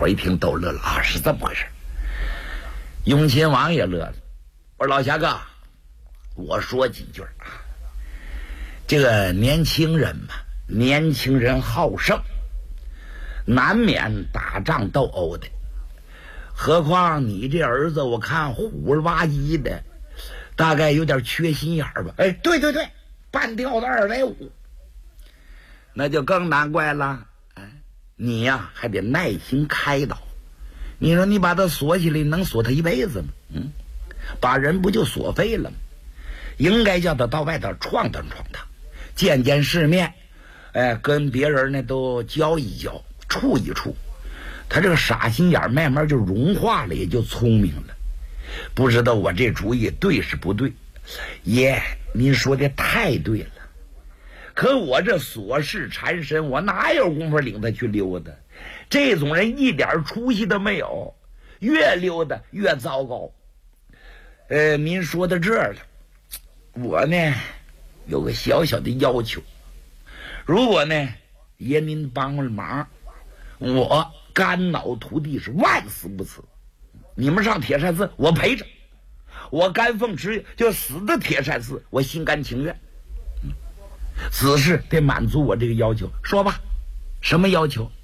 伙一听都乐了啊，是这么回事。永亲王也乐了，我说老侠哥，我说几句啊。这个年轻人嘛，年轻人好胜，难免打仗斗殴的。何况你这儿子我看虎了吧唧的，大概有点缺心眼儿吧。哎，对对对，半吊子250，那就更难怪了。哎，你呀还得耐心开导。你说你把他锁起来，能锁他一辈子吗？把人不就锁废了吗？应该叫他到外头闯荡闯荡，见见世面，跟别人呢都交一交，处一处。他这个傻心眼慢慢就融化了，也就聪明了。不知道我这主意对是不对？爷，您说的太对了。可我这琐事缠身，我哪有功夫领他去溜达？这种人一点出息都没有，越溜达越糟糕。您说到这儿了，我呢有个小小的要求，如果呢爷您帮了忙，我肝脑涂地是万死不辞。你们上铁扇寺我陪着，我甘凤池就死在铁扇寺，我心甘情愿。此事得满足我这个要求，说吧，什么要求？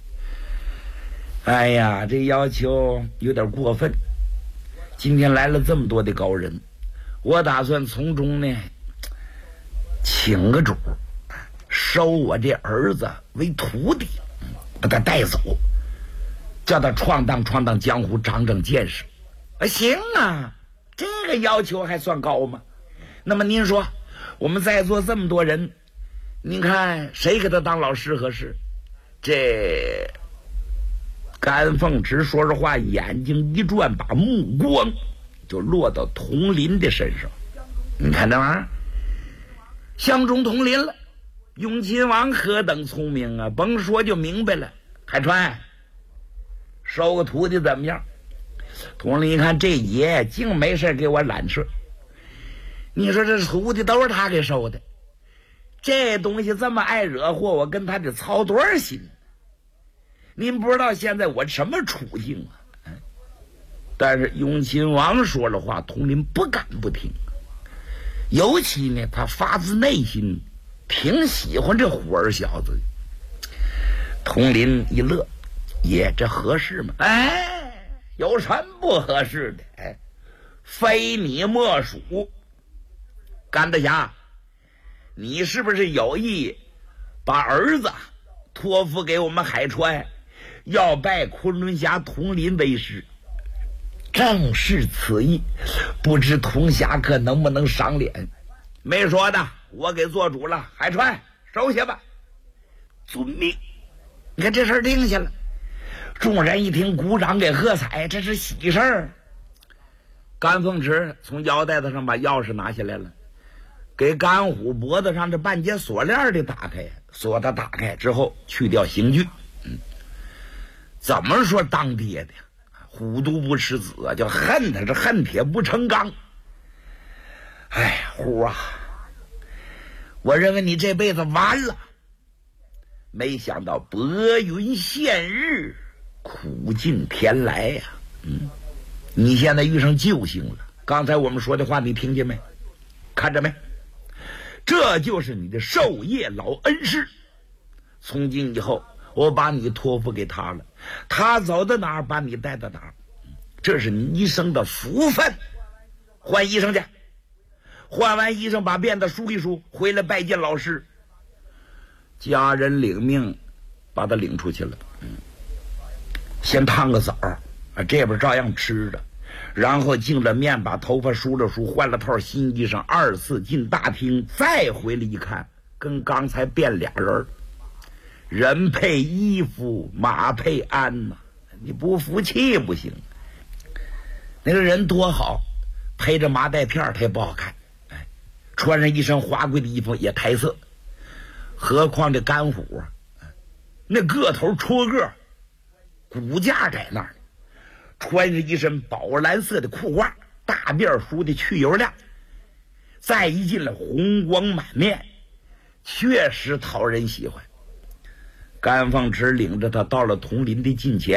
哎呀，这要求有点过分。今天来了这么多的高人，我打算从中呢请个主，收我这儿子为徒弟，把他带走，叫他闯荡闯荡江湖，长长见识。行啊，这个要求还算高吗？那么您说，我们在座这么多人，您看谁给他当老师合适？这甘凤池说实话，眼睛一转，把目光就落到佟林的身上。你看这玩意儿，相中佟林了。永亲王何等聪明啊，甭说就明白了。海川，收个徒弟怎么样？佟林一看这爷净没事给我揽事，你说这徒弟都是他给收的，这东西这么爱惹祸，我跟他得操多少心？您不知道现在我什么处境啊？但是永亲王说了话，佟林不敢不听。尤其呢，他发自内心挺喜欢这虎儿小子。佟林一乐，爷这合适吗？哎，有什么不合适的？哎，非你莫属。甘大侠，你是不是有意把儿子托付给我们海川，要拜昆仑侠佟林为师？正是此意，不知佟侠客能不能赏脸？没说的，我给做主了。海川，收下吧。遵命。你看这事儿定下了，众人一听鼓掌给喝彩，这是喜事儿。甘凤池从腰带子上把钥匙拿下来了，给甘虎脖子上这半截锁链的打开，锁的打开之后去掉刑具。怎么说当爹的虎毒不食子啊，就恨他是恨铁不成钢。哎，虎啊，我认为你这辈子完了。没想到薄云现日，苦尽甜来呀。你现在遇上救星了。刚才我们说的话你听见没？看着没？这就是你的授业老恩师。从今以后我把你托付给他了，他走到哪儿把你带到哪儿，这是你一生的福分。换衣裳去，换完衣裳把辫子梳一梳，回来拜见老师。家人领命把他领出去了。先烫个澡，这边照样吃着，然后净了面，把头发梳了梳，换了套新衣裳，二次进大厅，再回来一看，跟刚才变俩人。人配衣服，马配鞍呐，你不服气不行。那个人多好，配着麻袋片他也不好看，穿上一身华贵的衣服也抬色。何况这甘虎啊，那个头戳个，骨架在那儿，穿着一身宝蓝色的裤褂，大辫梳的去油亮，再一进来红光满面，确实讨人喜欢。甘凤池领着他到了佟林的近前，